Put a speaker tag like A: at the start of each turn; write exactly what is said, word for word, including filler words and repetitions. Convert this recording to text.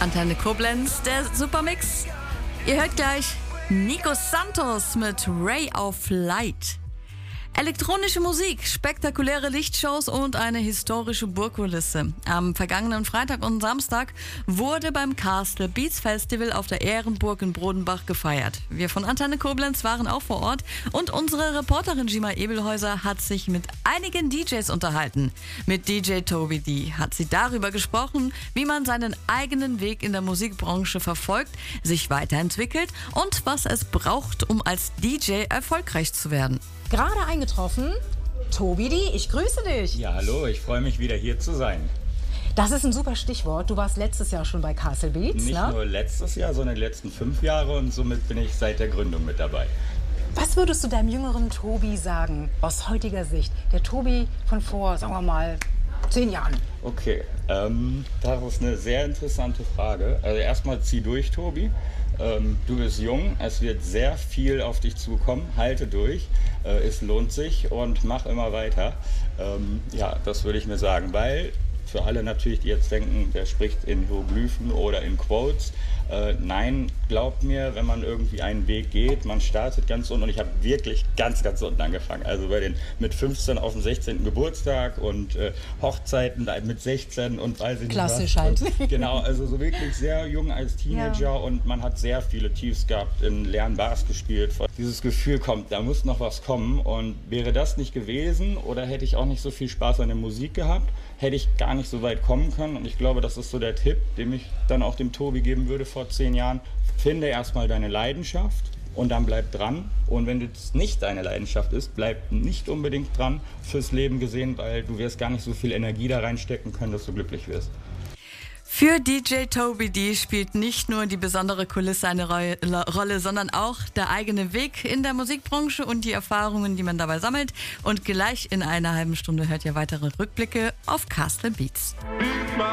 A: Antenne Koblenz, der Supermix. Ihr hört gleich Nico Santos mit Ray of Light. Elektronische Musik, spektakuläre Lichtshows und eine historische Burgkulisse. Am vergangenen Freitag und Samstag wurde beim Castle Beats Festival auf der Ehrenburg in Brodenbach gefeiert. Wir von Antenne Koblenz waren auch vor Ort und unsere Reporterin Gima Ebelhäuser hat sich mit einigen D Js unterhalten. Mit D J Toby D hat sie darüber gesprochen, wie man seinen eigenen Weg in der Musikbranche verfolgt, sich weiterentwickelt und was es braucht, um als D J erfolgreich zu werden.
B: Gerade eingetroffen, Toby D, ich grüße dich.
C: Ja, hallo, ich freue mich wieder hier zu sein.
B: Das ist ein super Stichwort. Du warst letztes Jahr schon bei Castle Beats,
C: Nicht
B: ne?
C: nur letztes Jahr, sondern die letzten fünf Jahre und somit bin ich seit der Gründung mit dabei.
B: Was würdest du deinem jüngeren Toby sagen, aus heutiger Sicht? Der Toby von vor, sagen wir mal, zehn Jahren.
C: Okay, ähm, das ist eine sehr interessante Frage. Also erstmal zieh durch, Tobi. Ähm, du bist jung, es wird sehr viel auf dich zukommen. Halte durch, äh, es lohnt sich und mach immer weiter. Ähm, ja, das würde ich mir sagen, weil für alle natürlich, die jetzt denken, der spricht in Hieroglyphen oder in Quotes. Äh, nein, glaubt mir, wenn man irgendwie einen Weg geht, man startet ganz unten und ich habe wirklich ganz, ganz unten angefangen. Also bei den mit fünfzehn auf dem sechzehnten Geburtstag und äh, Hochzeiten mit sechzehn und weiß ich nicht was.
B: Klassisch halt.
C: Und, genau, also so wirklich sehr jung als Teenager ja. Und man hat sehr viele Tiefs gehabt, in leeren Bars gespielt. Dieses Gefühl kommt, da muss noch was kommen und wäre das nicht gewesen oder hätte ich auch nicht so viel Spaß an der Musik gehabt, hätte ich gar nicht so weit kommen können und ich glaube, das ist so der Tipp, den ich dann auch dem Tobi geben würde vor zehn Jahren. Finde erstmal deine Leidenschaft und dann bleib dran und wenn es nicht deine Leidenschaft ist, bleib nicht unbedingt dran fürs Leben gesehen, weil du wirst gar nicht so viel Energie da reinstecken können, dass du glücklich wirst.
A: Für D J Toby D spielt nicht nur die besondere Kulisse eine Rolle, sondern auch der eigene Weg in der Musikbranche und die Erfahrungen, die man dabei sammelt. Und gleich in einer halben Stunde hört ihr weitere Rückblicke auf Castle Beats.